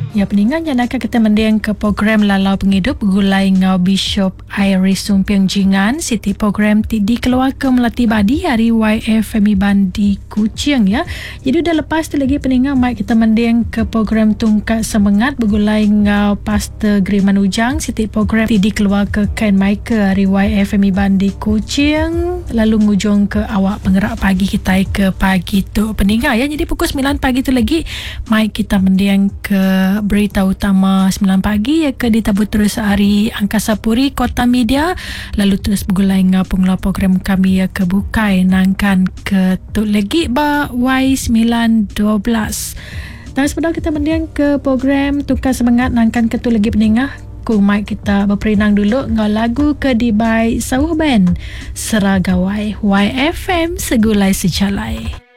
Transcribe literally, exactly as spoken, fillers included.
Ya, peningan yang akan kita mendiang ke program Lalau Penghidup gulai ngau Bishop Iris Sumpiang Jingan Siti program ti di keluarga Melati Badi hari Y F M I Bandi Kuching ya. Jadi dah lepas tu lagi peningan mai kita mendiang ke program Tungkat Semangat bergulai ngau Pastor Griman Ujang Siti program ti di keluarga Ken Michael hari Y F M I Bandi Kuching lalu ngujung ke awak penggerak pagi kita ke pagi tu peningan ya. Jadi pukul sembilan pagi tu lagi mai kita mendiang ke berita utama sembilan pagi ya ke ditabut terus hari Angkasa Puri Kota Media lalu terus bergulai dengan pengelola program kami ya ke Bukai nangkan ke tu lagi ba Y sembilan dua belas dan sebelum kita mendiang ke program Tukar Semangat nangkan ke tu lagi peningah ku mai kita berperinang dulu dengan lagu ke Dibai Sawah Band Seragawai Y F M Segulai Sejalai.